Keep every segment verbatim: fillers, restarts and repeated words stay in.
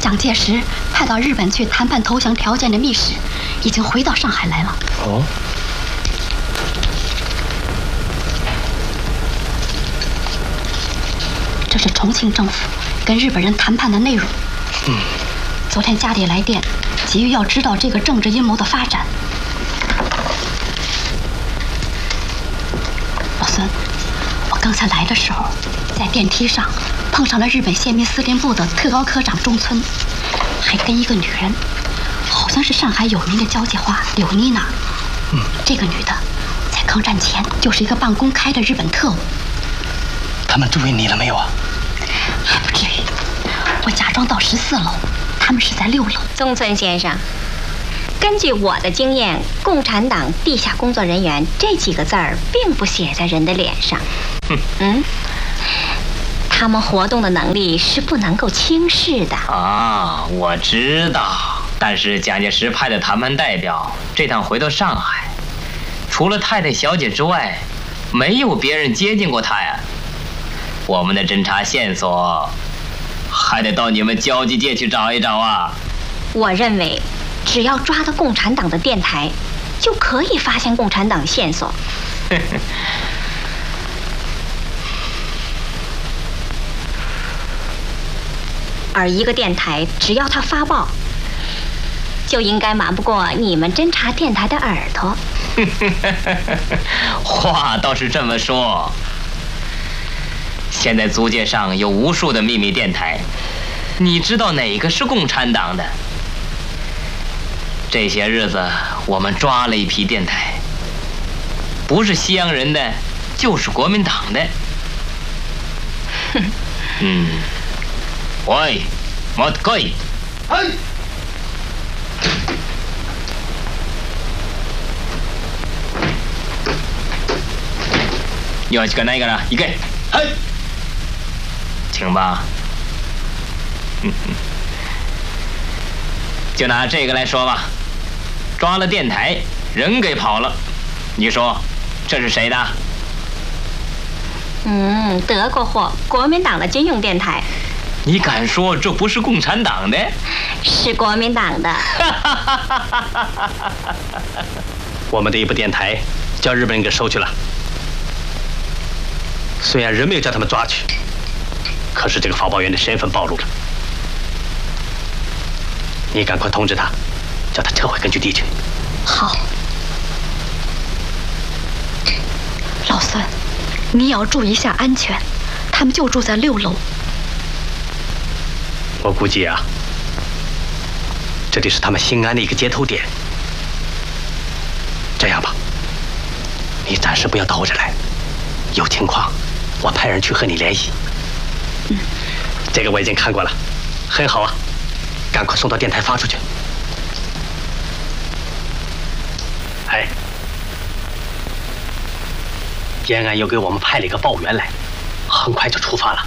蒋介石派到日本去谈判投降条件的密使已经回到上海来了。 哦。 这是重庆政府跟日本人谈判的内容。 嗯。 昨天家里来电，急于要知道这个政治阴谋的发展。老孙，我刚才来的时候，在电梯上碰上了日本宪兵司令部的特高科长中村，还跟一个女人，好像是上海有名的交际花柳妮娜。 嗯， 这个女的在抗战前就是一个半公开的日本特务。 他们注意你了没有啊？ 还不至于，我假装到十四楼，他们是在六楼。 中村先生，根据我的经验，共产党地下工作人员这几个字儿并不写在人的脸上。嗯，他们活动的能力是不能够轻视的。 啊，我知道。但是蒋介石派的谈判代表这趟回到上海，除了太太小姐之外，没有别人接近过他呀。我们的侦查线索还得到你们交际界去找一找啊。 我认为只要抓到共产党的电台，就可以发现共产党的线索。而一个电台只要它发报，就应该瞒不过你们侦察电台的耳朵。 话倒是这么说，现在租界上有无数的秘密电台，你知道哪个是共产党的？这些日子我们抓了一批电台，不是西洋人的，就是国民党的。嗯，喂，もっと来い。はい。有しかないから行け。はい。请吧。就拿这个来说吧，抓了电台，人给跑了，你说这是谁的？ 嗯，德国货，国民党的军用电台。 你敢说这不是共产党的？ 是国民党的。 我们的一部电台叫日本人给收去了，虽然人没有叫他们抓去，可是这个发报员的身份暴露了。你赶快通知他，叫他撤回根据地去。 好。老孙，你也要注意一下安全，他们就住在六楼。 我估计啊，这里是他们兴安的一个接头点。这样吧，你暂时不要到我这来，有情况我派人去和你联系。 嗯， 这个我已经看过了，很好啊，赶快送到电台发出去。哎，延安又给我们派了一个报员来，很快就出发了。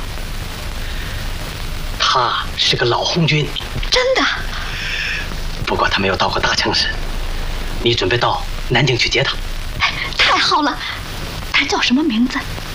他是个老红军。 真的？ 不过他没有到过大城市，你准备到南京去接他？ 太好了，他叫什么名字？